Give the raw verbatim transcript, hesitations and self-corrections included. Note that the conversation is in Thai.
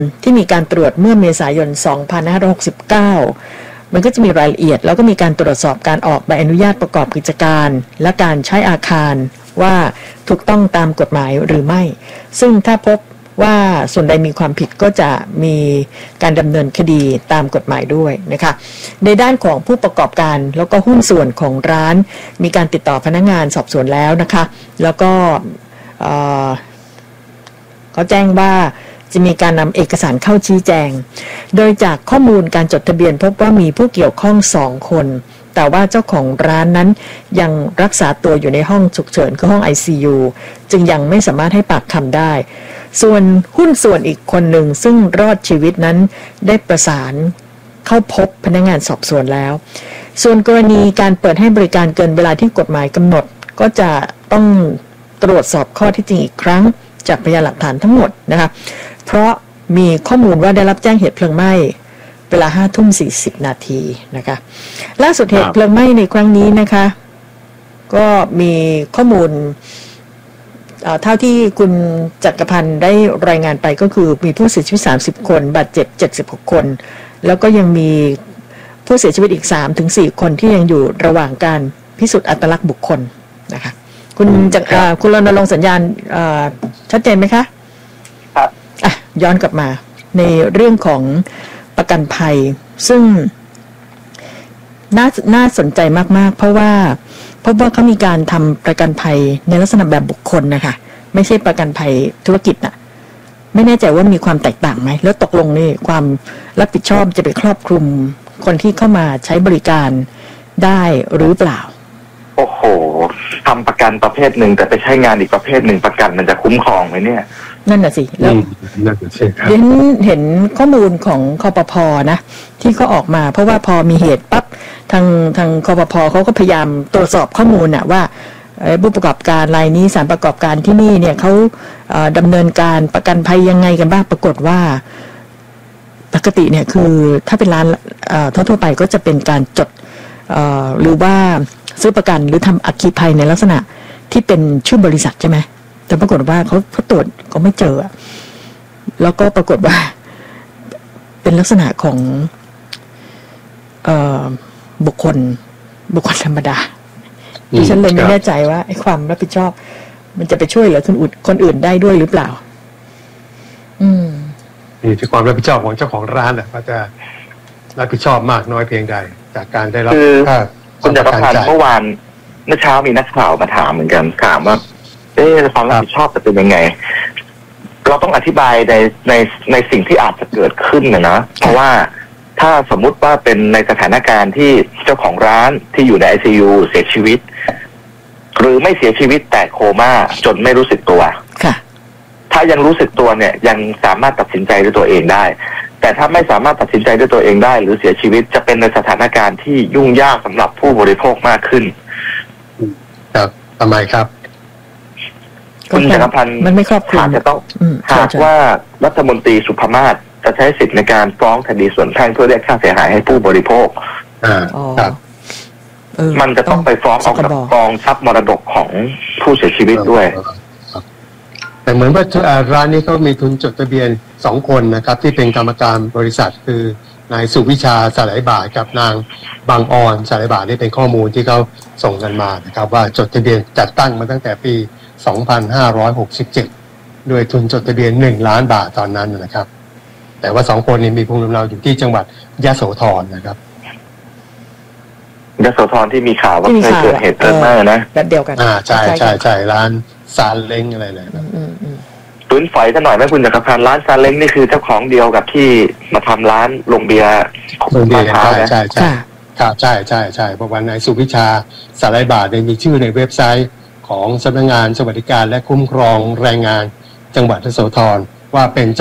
ที่มีการตรวจเมื่อเมษายน สองพันห้าร้อยหกสิบเก้า มันก็จะมีรายละเอียดแล้วก็มีการตรวจสอบการออกใบอนุญาตประกอบกิจการและการใช้อาคารว่าถูกต้องตามกฎหมายหรือไม่ซึ่งถ้าพบว่าส่วนใดมีความผิดก็จะมีการดำเนินคดีตามกฎหมายด้วยนะคะในด้านของผู้ประกอบการแล้วก็หุ้นส่วนของร้านมีการติดต่อพนักงานสอบสวนแล้วนะคะแล้วก็เขาแจ้งว่าจะมีการนำเอกสารเข้าชี้แจงโดยจากข้อมูลการจดทะเบียนพบว่ามีผู้เกี่ยวข้องสองคนแต่ว่าเจ้าของร้านนั้นยังรักษาตัวอยู่ในห้องฉุกเฉินคือห้อง ไอ ซี ยู จึงยังไม่สามารถให้ปากคำได้ส่วนหุ้นส่วนอีกคนหนึ่งซึ่งรอดชีวิตนั้นได้ประสานเข้าพบพนักงานสอบสวนแล้วส่วนกรณีการเปิดให้บริการเกินเวลาที่กฎหมายกำหนดก็จะต้องตรวจสอบข้อที่จริงอีกครั้งจากพยานหลักฐานทั้งหมดนะคะเพราะมีข้อมูลว่าได้รับแจ้งเหตุเพลิงไหม้เวลาห้าทุ่มสี่สิบนาทีนะคะล่าสุดเหตุเพลิงไหม้ในครั้งนี้นะคะก็มีข้อมูลเท่าที่คุณจักรพันธ์ได้รายงานไปก็คือมีผู้เสียชีวิตสามสิบคนบาดเจ็บเจ็ดสิบหกคนแล้วก็ยังมีผู้เสียชีวิตอีก สามถึงสี่ คนที่ยังอยู่ระหว่างการพิสูจน์อัตลักษณ์บุคคลนะคะคุณจักรคุณรณรงค์สัญญาณชัดเจนไหมคะครับอ่ะย้อนกลับมาในเรื่องของประกันภัยซึ่งน่าน่าสนใจมากๆเพราะว่าเพราะว่าเขามีการทำประกันภัยในลักษณะแบบบุคคลนะคะไม่ใช่ประกันภัยธุรกิจน่ะไม่แน่ใจว่ามีความแตกต่างไหมแล้วตกลงนี่ความรับผิดชอบจะไปครอบคลุมคนที่เข้ามาใช้บริการได้หรือเปล่าโอ้โหทำประกันประเภทหนึ่งแต่ไปใช้งานอีกประเภทหนึ่งประกันมันจะคุ้มครองไหมเนี่ยนั่นน่ะสิแล้วเห็นเห็นข้อมูลของคปภ.นะที่เขาออกมาเพราะว่าพอมีเหตุปั๊บทางทางคปภ.เขาก็พยายามตรวจสอบข้อมูลน่ะว่าผู้ประกอบการรายนี้สถานประกอบการที่นี่เนี่ยเขาดำเนินการประกันภัยยังไงกันบ้างปรากฏว่าปกติเนี่ยคือถ้าเป็นร้านทั่วๆไปก็จะเป็นการจดหรือว่าซื้อประกันหรือทำอัคคีภัยในลักษณะที่เป็นชื่อบริษัทใช่ไหมแต่ปรากฏว่าเขาเขาตรวจก็ไม่เจอแล้วก็ปรากฏว่าเป็นลักษณะของเอ่อบุคคลบุคคลธรรมดาดิฉันเลยไม่แน่ใจว่าไอ้ความรับผิดชอบมันจะไปช่วยเหลือคนอื่นคนอื่นได้ด้วยหรือเปล่าอืมนี่คือความรับผิดชอบของเจ้าของร้านอ่ะว่าจะรับผิดชอบมากน้อยเพียงใดจากการได้รับค่าคุณจักรพันธ์เมื่อวานเมื่อเช้ามีนักข่าวมาถามเหมือนกันถามว่าเอ๊ะความรับผิดชอบจะเป็นยังไงเราต้องอธิบายในในในสิ่งที่อาจจะเกิดขึ้นนะนะเพราะว่าถ้าสมมุติว่าเป็นในสถานการณ์ที่เจ้าของร้านที่อยู่ใน ไอ ซี ยู เสียชีวิตหรือไม่เสียชีวิตแต่โคม่าจนไม่รู้สึกตัวถ้ายังรู้สึกตัวเนี่ยยังสามารถตัดสินใจด้วยตัวเองได้แต่ถ้าไม่สามารถตัดสินใจด้วยตัวเองได้หรือเสียชีวิตจะเป็นในสถานการณ์ที่ยุ่งยากสำหรับผู้บริโภคมากขึ้นครับทำไมครับคุณจักรพันธ์มันไม่ครอบคลุมหากจะต้องหากว่ารัฐมนตรีสุภมาศจะใช้สิทธิ์ในการฟ้องคดีส่วนแพ่งเพื่อเรียกค่าเสียหายให้ผู้บริโภคอ่าครับมันจะต้องไปฟ้องเอากับกองทรัพย์มรดกของผู้เสียชีวิตด้วยแต่เหมือนว่าร้านนี้เขามีทุนจดทะเบียนสองคนนะครับที่เป็นกรรมการบริษัทคือนายสุวิชาสลายบาทกับนางบางออนสลายบาทนี่เป็นข้อมูลที่เขาส่งกันมานะครับว่าจดทะเบียนจัดตั้งมาตั้งแต่ปีสองพันห้าร้อยหกสิบเจ็ดด้วยทุนจดทะเบียนหนึ่งล้านบาทตอนนั้นนะครับแต่ว่าสองคนนี้มีภูมิลำเนาอยู่ที่จังหวัดยโสธรนะครับยโสธรที่มีข่าวว่าเคยเกิดเหตุเพลิงไหม้นะแบบเดียวกันอ่าใช่ใช่ใช่ร้านซาเล้งอะไรเลยตุ้นฝอยกันหน่อยไหมคุณจักรพันธ์ร้านซาเล้งนี่คือเจ้าของเดียวกับที่มาทำร้านโรงเบียร์โรงเบียร์ใช่ใช่ใช่ครับใช่ใช่ใช่เพราะว่านายสุวิชาสลายบาทเนี่ยมีชื่อในเว็บไซต์ของสำนักงานสวัสดิการและคุ้มครองแรงงานจังหวัดยโสธรว่าเป็น